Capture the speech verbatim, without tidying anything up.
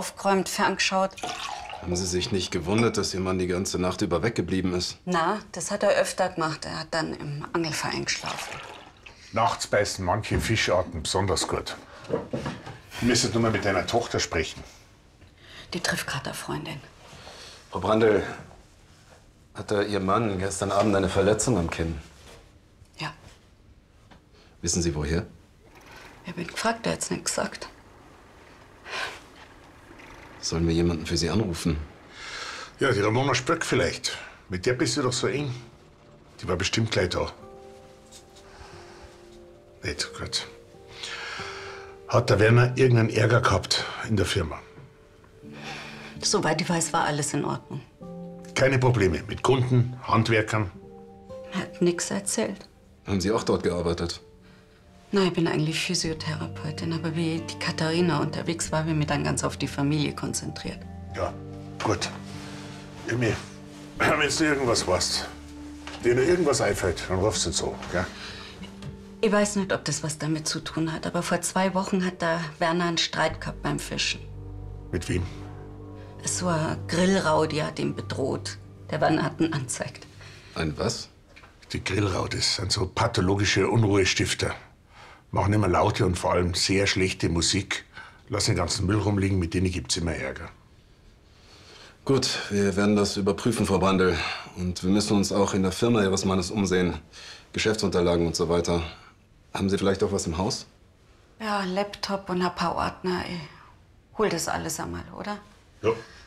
aufgeräumt, ferngeschaut. Haben Sie sich nicht gewundert, dass Ihr Mann die ganze Nacht über weggeblieben ist? Na, das hat er öfter gemacht. Er hat dann im Angelverein geschlafen. Nachts beißen manche Fischarten besonders gut. Du müsstest nur mal mit deiner Tochter sprechen. Die trifft gerade eine Freundin. Frau Brandl, hat da Ihr Mann gestern Abend eine Verletzung am Kinn? Ja. Wissen Sie, woher? Ich bin gefragt, der hat's nicht gesagt. Sollen wir jemanden für Sie anrufen? Ja, die Ramona Spöck vielleicht. Mit der bist du doch so eng. Die war bestimmt gleich da. Nicht gut. Hat der Werner irgendeinen Ärger gehabt in der Firma? Soweit ich weiß, war alles in Ordnung. Keine Probleme mit Kunden, Handwerkern? Er hat nichts erzählt. Haben Sie auch dort gearbeitet? Nein, ich bin eigentlich Physiotherapeutin, aber wie die Katharina unterwegs war, habe ich mich dann ganz auf die Familie konzentriert. Ja, gut. Emmy, wenn du irgendwas weißt, dir nur irgendwas einfällt, dann rufst du so, gell? Ich weiß nicht, ob das was damit zu tun hat, aber vor zwei Wochen hat der Werner einen Streit gehabt beim Fischen. Mit wem? So ein Grillraudi hat ihn bedroht. Der Werner hat ihn angezeigt. Ein was? Die Grillraudis sind so pathologische Unruhestifter. Machen immer laute und vor allem sehr schlechte Musik. Lassen den ganzen Müll rumliegen, mit denen gibt's immer Ärger. Gut, wir werden das überprüfen, Frau Brandl. Und wir müssen uns auch in der Firma Ihres Mannes umsehen. Geschäftsunterlagen und so weiter. Haben Sie vielleicht auch was im Haus? Ja, Laptop und ein paar Ordner. Ich hol das alles einmal, oder? Ja.